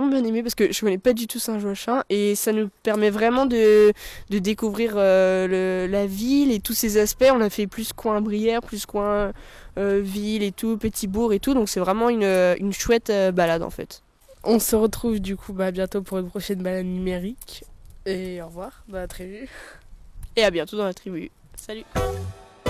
vraiment bien aimé parce que je connais pas du tout Saint-Joachim et ça nous permet vraiment de découvrir la ville et tous ses aspects. On a fait plus coin Brière, plus coin ville et tout, petit bourg et tout, donc c'est vraiment une chouette balade en fait. On se retrouve du coup bientôt pour une prochaine balade numérique. Et au revoir, à très vite. Et à bientôt dans la tribu. Salut!